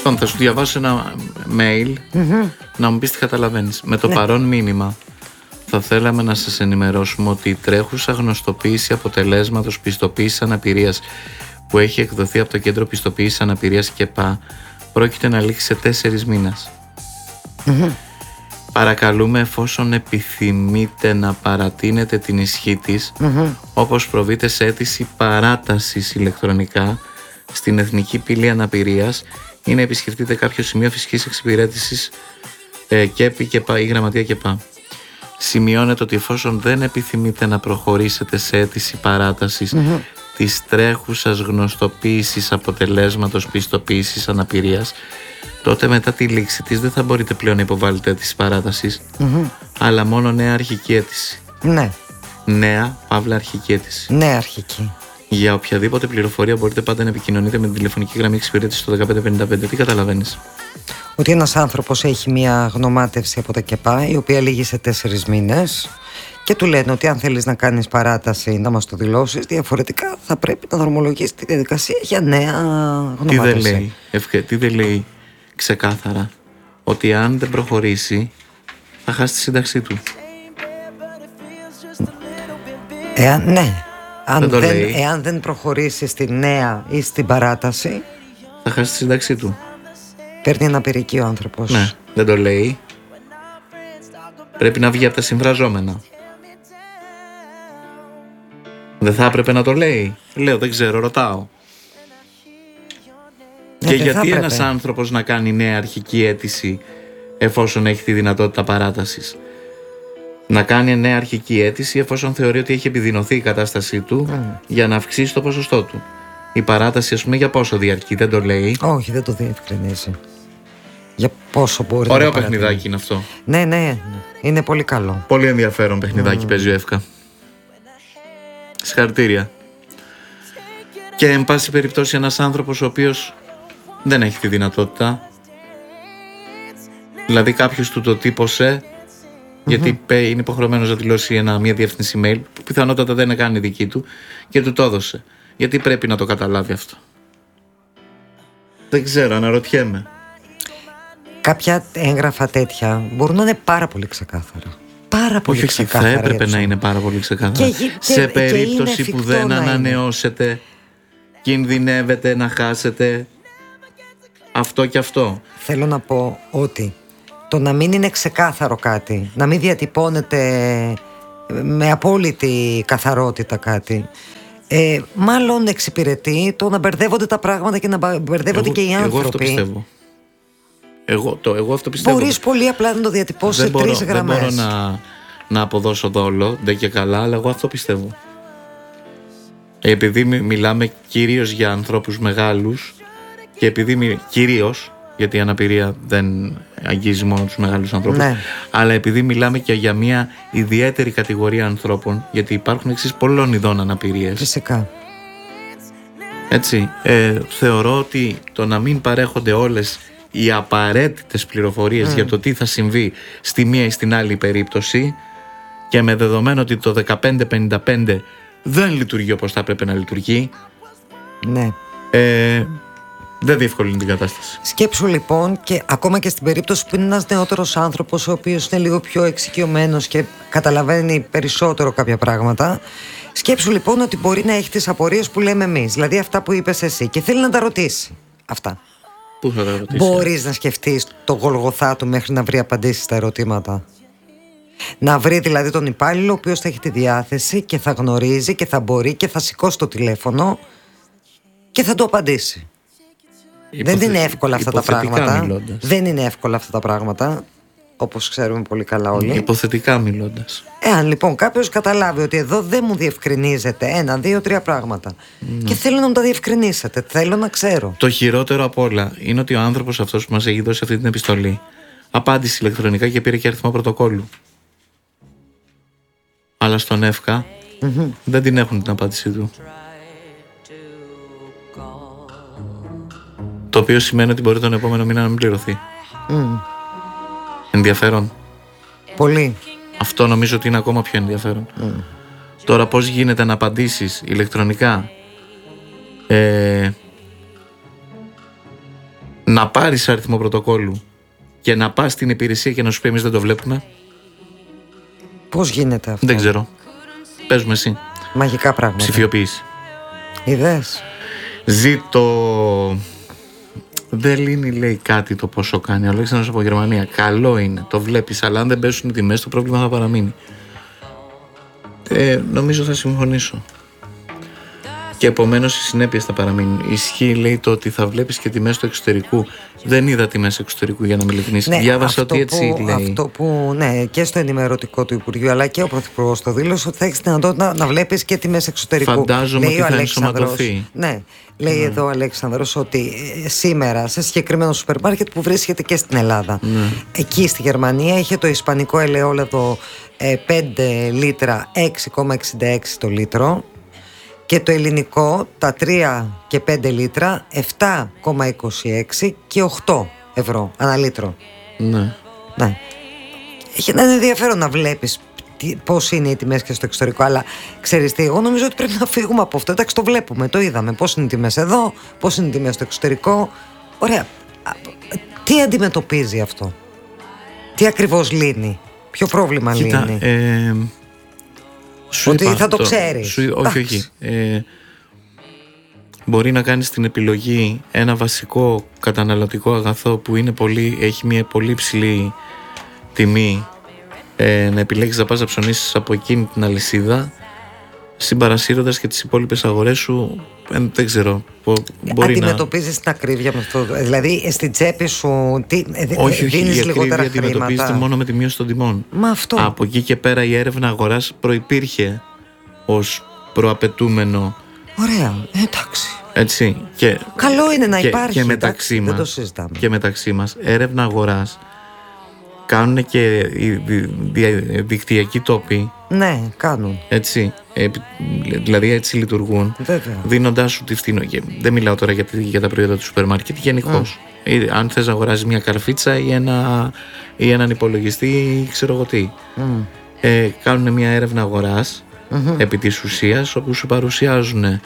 πάντων, θα σου διαβάσω ένα mail να μου πεις τι καταλαβαίνεις. Με το παρόν μήνυμα θα θέλαμε να σας ενημερώσουμε ότι η τρέχουσα γνωστοποίηση αποτελέσματος πιστοποίησης αναπηρίας που έχει εκδοθεί από το Κέντρο Πιστοποίησης Αναπηρίας ΚΕΠΑ πρόκειται να λήξει σε 4 μήνες. Παρακαλούμε, εφόσον επιθυμείτε να παρατείνετε την ισχύ της, όπως προβείτε σε αίτηση παράτασης ηλεκτρονικά στην Εθνική Πύλη Αναπηρίας ή να επισκεφτείτε κάποιο σημείο φυσικής εξυπηρέτησης ΚΕΠ ή Γραμματεία ΚΕΠΑ. Σημειώνεται ότι εφόσον δεν επιθυμείτε να προχωρήσετε σε αίτηση παράτασης της τρέχουσας γνωστοποίησης αποτελέσματος πιστοποίησης αναπηρίας, τότε μετά τη λήξη της δεν θα μπορείτε πλέον να υποβάλλετε αίτηση παράτασης, αλλά μόνο νέα αρχική αίτηση. Ναι. Νέα, παύλα αρχική αίτηση. Νέα αρχική. Για οποιαδήποτε πληροφορία μπορείτε πάντα να επικοινωνείτε με την τηλεφωνική γραμμή εξυπηρέτησης στο 1555. Τι καταλαβαίνεις? Ότι ένας άνθρωπος έχει μια γνωμάτευση από τα ΚΕΠΑ, η οποία λύγει σε 4 μήνες, και του λένε ότι αν θέλεις να κάνεις παράταση να μας το δηλώσεις, διαφορετικά θα πρέπει να δρομολογήσεις τη διαδικασία για νέα γνωμάτευση. Τι δεν λέει ξεκάθαρα? Ότι αν δεν προχωρήσει θα χάσει τη σύνταξή του. Εάν δεν προχωρήσει στη νέα ή στην παράταση, θα χάσει τη σύνταξή του. Παίρνει αναπηρική ο άνθρωπος. Ναι, δεν το λέει. Πρέπει να βγει από τα συμφραζόμενα. Δεν θα έπρεπε να το λέει? Λέω, δεν ξέρω, ρωτάω. Και γιατί ένας άνθρωπος να κάνει νέα αρχική αίτηση εφόσον έχει τη δυνατότητα παράτασης? Να κάνει νέα αρχική αίτηση εφόσον θεωρεί ότι έχει επιδεινωθεί η κατάστασή του για να αυξήσει το ποσοστό του. Η παράταση, ας πούμε, για πόσο διαρκεί? Δεν το λέει. Όχι, δεν το διευκρινίζει. Για πόσο μπορεί. Ωραίο παιχνιδάκι είναι αυτό. Ναι, είναι πολύ καλό. Πολύ ενδιαφέρον παιχνιδάκι παίζει ο Εύκα. Συγχαρητήρια. Και εν πάση περιπτώσει ένας άνθρωπος ο οποίος δεν έχει τη δυνατότητα, δηλαδή κάποιος του το τύπωσε, γιατί είναι υποχρεωμένος να δηλώσει μια διεύθυνση email που πιθανότατα δεν έκανε δική του και του το έδωσε. Γιατί πρέπει να το καταλάβει αυτό? Δεν ξέρω, αναρωτιέμαι. Κάποια έγγραφα τέτοια μπορούν να είναι πάρα πολύ ξεκάθαρα. Πάρα πολύ ξεκάθαρα. Θα έπρεπε να είναι πάρα πολύ ξεκάθαρα. Σε περίπτωση που δεν ανανεώσετε, κινδυνεύετε να χάσετε αυτό και αυτό. Θέλω να πω ότι το να μην είναι ξεκάθαρο κάτι, να μην διατυπώνεται με απόλυτη καθαρότητα κάτι, μάλλον εξυπηρετεί το να μπερδεύονται τα πράγματα και να μπερδεύονται και οι άνθρωποι. Εγώ αυτό πιστεύω. Εγώ αυτό πιστεύω. Μπορείς πολύ απλά να το διατυπώσεις σε 3 γραμμές. Δεν μπορώ να αποδώσω δόλο, δεν και καλά, αλλά εγώ αυτό πιστεύω. Επειδή μιλάμε κυρίως για ανθρώπους μεγάλους και επειδή κυρίως, γιατί η αναπηρία δεν αγγίζει μόνο τους μεγάλους ανθρώπους, αλλά επειδή μιλάμε και για μια ιδιαίτερη κατηγορία ανθρώπων, γιατί υπάρχουν εξής πολλών ειδών αναπηρίες. Φυσικά. Έτσι, θεωρώ ότι το να μην παρέχονται όλες οι απαραίτητες πληροφορίες για το τι θα συμβεί στη μία ή στην άλλη περίπτωση, και με δεδομένο ότι το 1555 δεν λειτουργεί όπως θα έπρεπε να λειτουργεί, δεν διευκολύνει την κατάσταση. Σκέψου λοιπόν, και ακόμα και στην περίπτωση που είναι ένας νεότερος άνθρωπος ο οποίος είναι λίγο πιο εξοικειωμένος και καταλαβαίνει περισσότερο κάποια πράγματα, σκέψου λοιπόν ότι μπορεί να έχει τις απορίες που λέμε εμείς, δηλαδή αυτά που είπες εσύ, και θέλει να τα ρωτήσει αυτά. Πού θα τα ρωτήσει? Μπορείς να σκεφτείς το Γολγοθά του μέχρι να βρει απαντήσεις στα ερωτήματα? Να βρει δηλαδή τον υπάλληλο ο οποίος θα έχει τη διάθεση και θα γνωρίζει και θα μπορεί και θα σηκώσει το τηλέφωνο και θα του απαντήσει. Δεν είναι εύκολα αυτά τα πράγματα. Μιλώντας. Δεν είναι εύκολα αυτά τα πράγματα, όπως ξέρουμε πολύ καλά όλοι. Υποθετικά μιλώντας. Εάν λοιπόν κάποιος καταλάβει ότι εδώ δεν μου διευκρινίζεται 1, 2, 3 πράγματα και θέλω να μου τα διευκρινίσετε, θέλω να ξέρω. Το χειρότερο απ' όλα είναι ότι ο άνθρωπος αυτός που μας έχει δώσει αυτή την επιστολή απάντησε ηλεκτρονικά και πήρε και αριθμό πρωτοκόλλου. Αλλά στον ΕΦΚΑ δεν την έχουν την απάντησή του. Το οποίο σημαίνει ότι μπορεί τον επόμενο μήνα να μην πληρωθεί. Ενδιαφέρον. Πολύ. Αυτό νομίζω ότι είναι ακόμα πιο ενδιαφέρον. Τώρα πώς γίνεται να απαντήσεις ηλεκτρονικά να πάρεις αριθμό πρωτοκόλλου και να πας στην υπηρεσία και να σου πει εμείς δεν το βλέπουμε. Πώς γίνεται αυτό? Δεν ξέρω. Παίζουμε εσύ. Μαγικά πράγματα. Ψηφιοποίηση. Είδες. Ζήτω. Δεν λύνει, λέει, κάτι το πόσο κάνει ο Αλέξανδρος από Γερμανία. Καλό είναι, το βλέπεις, αλλά αν δεν πέσουν οι τιμές το πρόβλημα θα παραμείνει. Νομίζω θα συμφωνήσω. Και επομένως οι συνέπειες θα παραμείνουν. Ισχύει, λέει, το ότι θα βλέπεις και τιμές του εξωτερικού. Δεν είδα τιμές εξωτερικού, για να με ειλικρινείς. Ναι, διάβασα ότι έτσι λέει. Αυτό που, ναι, και στο ενημερωτικό του Υπουργείου, αλλά και ο Πρωθυπουργός το δήλωσε, ότι θα έχεις δυνατότητα να βλέπεις και τιμές εξωτερικού. Φαντάζομαι ότι θα ενσωματωθεί. Ναι, λέει εδώ ο Αλέξανδρος ότι σήμερα σε συγκεκριμένο σούπερ μάρκετ που βρίσκεται και στην Ελλάδα, εκεί στη Γερμανία είχε το ισπανικό ελαιόλαδο 5 λίτρα 6,66 το λίτρο, και το ελληνικό τα 3 και 5 λίτρα 7,26 και 8 ευρώ ανά λίτρο. Ναι. Έχει ένα ενδιαφέρον να βλέπεις πώς είναι οι τιμές και στο εξωτερικό. Αλλά ξέρεις τι, εγώ νομίζω ότι πρέπει να φύγουμε από αυτό. Εντάξει, το βλέπουμε, το είδαμε. Πώς είναι οι τιμές εδώ, πώς είναι οι τιμές στο εξωτερικό. Ωραία. Τι αντιμετωπίζει αυτό? Τι ακριβώς λύνει? Ποιο πρόβλημα λύνει? Ότι θα το ξέρεις. Όχι. Μπορεί να κάνεις την επιλογή ένα βασικό καταναλωτικό αγαθό που έχει μια πολύ ψηλή τιμή, να επιλέγεις να πας να ψωνίσεις από εκείνη την αλυσίδα, συμπαρασύροντας και τις υπόλοιπες αγορές σου. Δεν ξέρω. Αντιμετωπίζεις την ακρίβεια με αυτό? Δηλαδή στην τσέπη σου όχι, δίνεις λιγότερα χρήματα? Αντιμετωπίζεται μόνο με τη μείωση των τιμών. Μα αυτό. Από εκεί και πέρα η έρευνα αγοράς προϋπήρχε ως προαπαιτούμενο. Ωραία, εντάξει. Έτσι, καλό είναι να υπάρχει. Και μεταξύ δεν μας, το συζητάμε. Και μεταξύ μας έρευνα αγοράς κάνουν και οι δικτυακοί τόποι. Ναι, κάνουν. Έτσι, δηλαδή έτσι λειτουργούν. Βέβαια. Δίνοντάς σου τη φθηνότητα. Δεν μιλάω τώρα για τα προϊόντα του σούπερ μάρκετ, γενικώς. Αν θες να αγοράσεις μια καρφίτσα ή έναν υπολογιστή ή ξέρω εγώ τι. Κάνουν μια έρευνα αγοράς επί της ουσίας, όπου σου παρουσιάζουν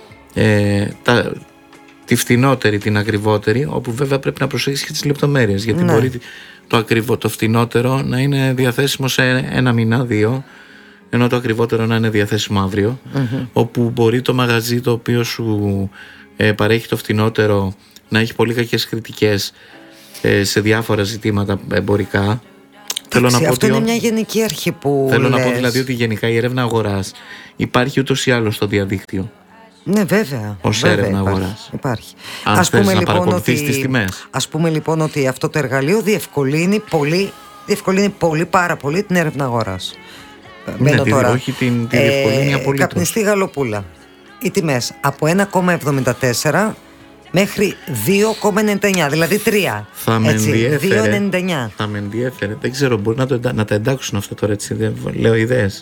τη φθηνότερη, την ακριβότερη, όπου βέβαια πρέπει να προσέχεις και τις λεπτομέρειες, γιατί μπορεί το φθηνότερο να είναι διαθέσιμο σε ένα μήνα, 2, ενώ το ακριβότερο να είναι διαθέσιμο αύριο, όπου μπορεί το μαγαζί το οποίο σου παρέχει το φθηνότερο να έχει πολύ κακές κριτικές σε διάφορα ζητήματα εμπορικά. Αυτό είναι μια γενική αρχή που θέλω να πω δηλαδή ότι γενικά η έρευνα αγοράς υπάρχει ούτως ή άλλως στο διαδίκτυο. Ναι, βέβαια. Ως έρευνα αγοράς. Υπάρχει. Αν θες να παρακολουθείς τις τιμές. Ας πούμε λοιπόν ότι αυτό το εργαλείο διευκολύνει πάρα πολύ την έρευνα αγοράς. Όχι την διευκολύνει απολύτως. Καπνιστή γαλοπούλα. Οι τιμές από 1,74 μέχρι 2,99, δηλαδή 3. Θα με ενδιέφερε. Δεν ξέρω, μπορεί να τα εντάξουν αυτά τώρα, έτσι, λέω ιδέες.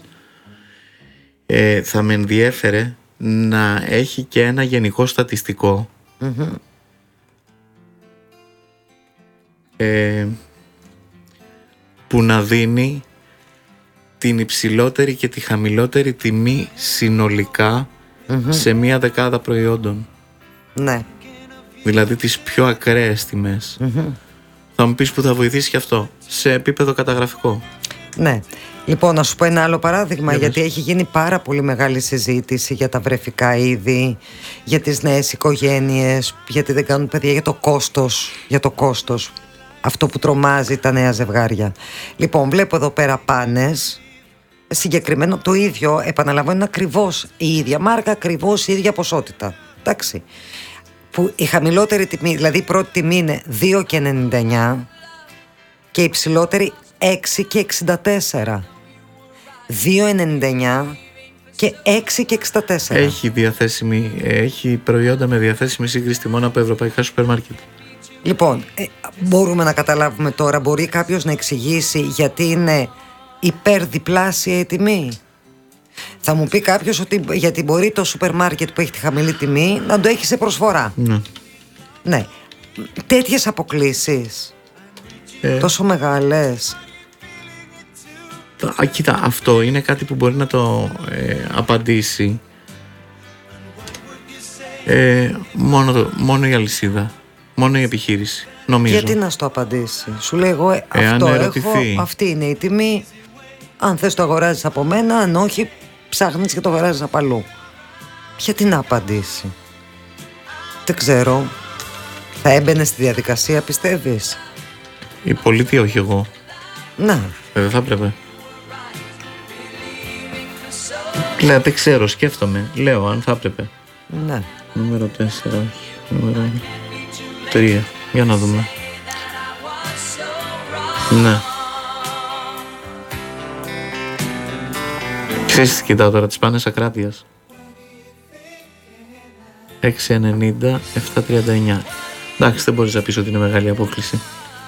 Θα με ενδιέφερε να έχει και ένα γενικό στατιστικό που να δίνει την υψηλότερη και τη χαμηλότερη τιμή συνολικά σε μία δεκάδα προϊόντων. Ναι. Δηλαδή τις πιο ακραίες τιμές. Θα μου πεις που θα βοηθήσει και αυτό σε επίπεδο καταγραφικό. Ναι. Λοιπόν, να σου πω ένα άλλο παράδειγμα, γιατί έχει γίνει πάρα πολύ μεγάλη συζήτηση για τα βρεφικά είδη, για τις νέες οικογένειες, γιατί δεν κάνουν παιδιά, για το κόστος, αυτό που τρομάζει τα νέα ζευγάρια. Λοιπόν, βλέπω εδώ πέρα πάνες, συγκεκριμένο το ίδιο, επαναλαμβάνω, είναι ακριβώς η ίδια μάρκα, ακριβώς η ίδια ποσότητα. Εντάξει. Που η χαμηλότερη τιμή, δηλαδή η πρώτη τιμή είναι 2,99 και η υψηλότερη 6,64. 2,99 και 6,64. Έχει προϊόντα με διαθέσιμη σύγκριση τιμών από ευρωπαϊκά σούπερ μάρκετ. Λοιπόν, μπορούμε να καταλάβουμε τώρα, μπορεί κάποιος να εξηγήσει γιατί είναι υπερδιπλάσια η τιμή? Θα μου πει κάποιος ότι γιατί μπορεί το σούπερ μάρκετ που έχει τη χαμηλή τιμή να το έχει σε προσφορά. Ναι. Τέτοιες αποκλίσεις τόσο μεγάλες. Κοίτα, αυτό είναι κάτι που μπορεί να το απαντήσει μόνο η αλυσίδα. Μόνο η επιχείρηση, νομίζω. Γιατί να στο απαντήσει? Σου λέει εγώ Εάν αυτό ερωτηθεί. έχω, αυτή είναι η τιμή. Αν θες το αγοράζεις από μένα, αν όχι ψάχνεις και το αγοράζεις απ' αλλού. Γιατί να απαντήσει? Δεν ξέρω. Θα έμπαινε στη διαδικασία, πιστεύεις? Η πολίτη, όχι εγώ. Να. Δεν θα έπρεπε. Λέω, δεν ξέρω, σκέφτομαι. Λέω αν θα έπρεπε. Ναι. Νούμερο 4, όχι. Νούμερο 3. Για να δούμε. Ναι. Ξέρεις τι κοιτάω τώρα, τις πάνες Ακράτειας. 6,90, 7,39. Εντάξει, δεν μπορείς να πεις ότι είναι μεγάλη απόκληση.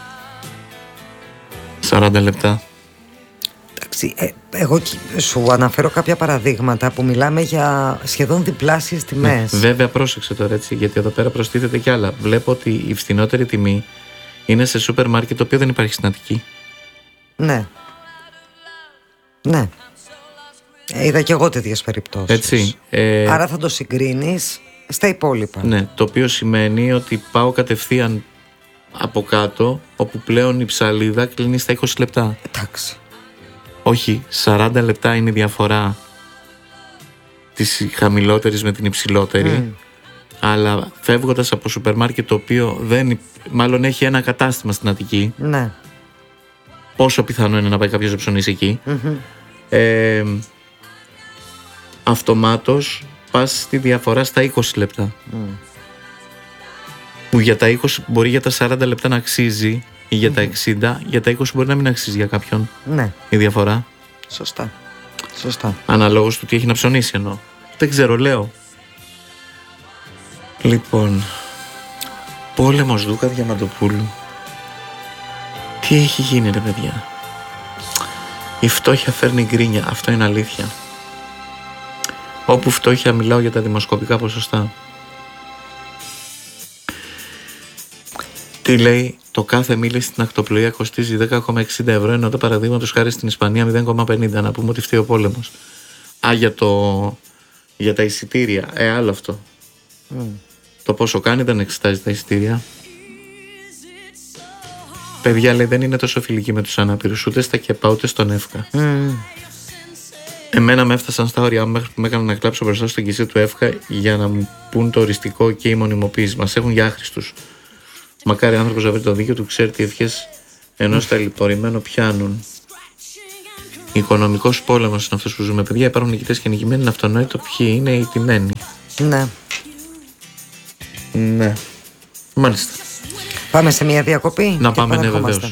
40 λεπτά. Εντάξει, εγώ σου αναφέρω κάποια παραδείγματα που μιλάμε για σχεδόν διπλάσιες τιμές. Βέβαια, πρόσεξε τώρα, έτσι, γιατί εδώ πέρα προστίθεται κι άλλα. Βλέπω ότι η φθηνότερη τιμή είναι σε σούπερ μάρκετ το οποίο δεν υπάρχει στην Αττική. Ναι. Ναι. Είδα κι εγώ τέτοιες περιπτώσεις. Έτσι. Άρα θα το συγκρίνεις στα υπόλοιπα. Ναι, το οποίο σημαίνει ότι πάω κατευθείαν από κάτω, όπου πλέον η ψαλίδα κλείνει στα 20 λεπτά. Εντάξει. Όχι, 40 λεπτά είναι η διαφορά της χαμηλότερης με την υψηλότερη. Αλλά φεύγοντας από σούπερ μάρκετ το οποίο μάλλον έχει ένα κατάστημα στην Αττική. Ναι. Πόσο πιθανό είναι να πάει κάποιος να ψωνίσει εκεί. Αυτομάτως πας στη διαφορά στα 20 λεπτά. Που για τα 20 μπορεί για τα 40 λεπτά να αξίζει, ή για τα 60, για τα 20 μπορεί να μην αξίζει για κάποιον. Ναι. Η διαφορά. Σωστά. Σωστά. Αναλόγως του τι έχει να ψωνίσει εννοώ. Δεν ξέρω, λέω. Λοιπόν, πόλεμος Δούκα Διαμαντοπούλου. Τι έχει γίνει ρε παιδιά? Η φτώχεια φέρνει γκρίνια. Αυτό είναι αλήθεια. Όπου φτώχεια μιλάω για τα δημοσκοπικά ποσοστά. Τι λέει? Το κάθε μίλη στην ακτοπλοεία κοστίζει 10,60 ευρώ, ενώ το παραδείγματος χάρη στην Ισπανία 0,50. Να πούμε ότι φταίει ο πόλεμος. Για τα εισιτήρια. Άλλο αυτό. Το πόσο κάνει δεν εξετάζει τα εισιτήρια. Παιδιά, λέει, δεν είναι τόσο φιλική με τους ανάπηρους, ούτε στα ΚΕΠΑ ούτε στον ΕΦΚΑ. Εμένα με έφτασαν στα όρια μέχρι που με έκαναν να κλάψω μπροστά στον κησί του ΕΦΚΑ για να μου πούν το οριστικό και η μονιμοποίηση. Μας έχουν για άχρηστους. Μακάρι άνθρωπος να βρει το δίκιο του, ξέρει τι ευχές ενός ταλαιπωρημένου πιάνουν. Οικονομικός πόλεμος είναι αυτός που ζούμε, παιδιά. Υπάρχουν νικητές και νικημένοι, είναι αυτονόητο ποιοι είναι οι τιμένοι. Ναι. Ναι. Μάλιστα. Πάμε σε μια διακοπή. Να πάμε, ναι, βεβαίως.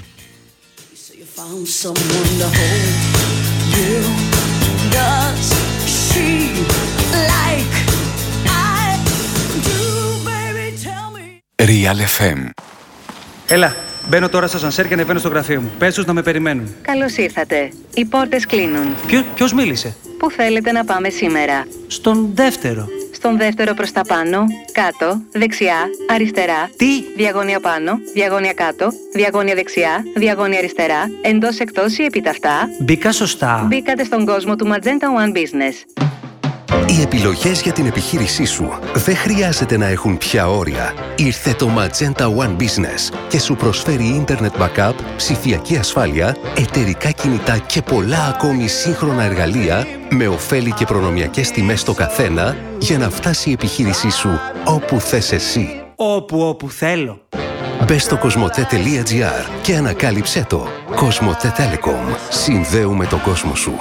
Real FM. Έλα, μπαίνω τώρα στο ασανσέρ και ανεβαίνω στο γραφείο μου. Πες τους να με περιμένουν. Καλώς ήρθατε. Οι πόρτες κλείνουν. Ποιος μίλησε? Πού θέλετε να πάμε σήμερα? Στον δεύτερο. Στον δεύτερο προς τα πάνω, κάτω, δεξιά, αριστερά. Τι? Διαγώνια πάνω, διαγώνια κάτω, διαγώνια δεξιά, διαγώνια αριστερά, εντός εκτός ή επιταυτά. Μπήκα σωστά. Μπήκατε στον κόσμο του Magenta One Business. Οι επιλογές για την επιχείρησή σου δεν χρειάζεται να έχουν πια όρια. Ήρθε το Magenta One Business και σου προσφέρει Internet Backup, ψηφιακή ασφάλεια, εταιρικά κινητά και πολλά ακόμη σύγχρονα εργαλεία με ωφέλη και προνομιακές τιμές στο καθένα για να φτάσει η επιχείρησή σου όπου θες εσύ. Όπου θέλω. Μπες στο κοσμοτέ.gr και ανακάλυψέ το. Κοσμοτέ Telecom. Συνδέουμε τον κόσμο σου.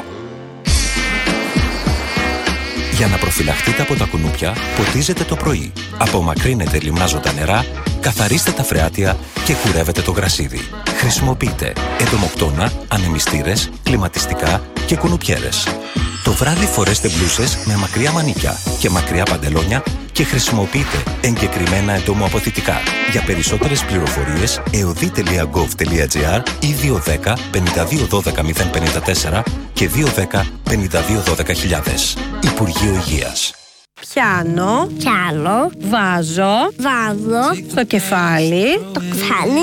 Για να προφυλαχτείτε από τα κουνούπια, ποτίζετε το πρωί. Απομακρύνετε λιμνάζοντα νερά, καθαρίστε τα φρεάτια και κουρεύετε το γρασίδι. Χρησιμοποιείτε εντομοκτώνα, ανεμιστήρες, κλιματιστικά και κουνουπιέρες. Το βράδυ φορέστε μπλούσες με μακριά μανίκια και μακριά παντελόνια και χρησιμοποιείτε εγκεκριμένα εντομοαποθητικά. Για περισσότερες πληροφορίες, eodi.gov.gr ή 210 52 12 054 και 210 52 12 000. Υπουργείο Υγείας. Πιάνω, βάζω, στο κεφάλι,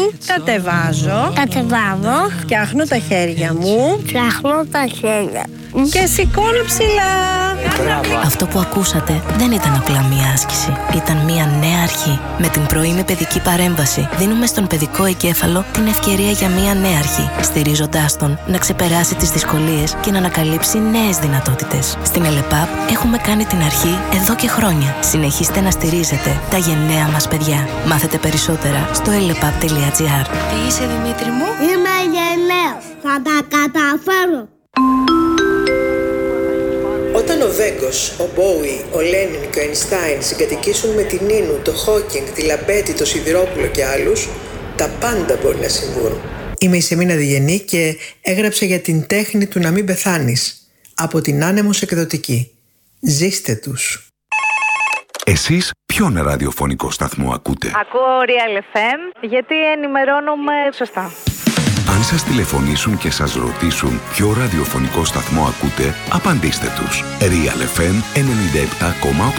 κατεβάζω, φτιάχνω τα χέρια μου, Και σηκώνω ψηλά. Αυτό που ακούσατε δεν ήταν απλά μία άσκηση. Ήταν μία νέα αρχή. Με την πρωινή παιδική παρέμβαση δίνουμε στον παιδικό εγκέφαλο την ευκαιρία για μία νέα αρχή, στηρίζοντάς τον να ξεπεράσει τις δυσκολίες και να ανακαλύψει νέες δυνατότητες. Στην ΕΛΕΠΑΠ έχουμε κάνει την αρχή εδώ και χρόνια. Συνεχίστε να στηρίζετε τα γενναία μας παιδιά. Μάθετε περισσότερα στο elepap.gr. Τι είσαι, Δημήτρη μου? Είμαι γενναίος. Θα τα καταφέρω. Όταν ο Βέγκος, ο Μπόουι, ο Λένιν και ο Αϊνστάιν συγκατοικήσουν με την Νίνου, το Χόκινγκ, τη Λαμπέτη, το Σιδηρόπουλο και άλλους, τα πάντα μπορεί να συμβούν. Είμαι η Σεμίνα Διγενή και έγραψα για την τέχνη του να μην πεθάνεις από την Άνεμος Εκδοτική. Ζήστε τους. Εσείς ποιον ραδιοφωνικό σταθμό ακούτε? Ακούω Real FM γιατί ενημερώνομαι σωστά. Αν σας τηλεφωνήσουν και σας ρωτήσουν ποιο ραδιοφωνικό σταθμό ακούτε, απαντήστε τους. Real FM 97,8.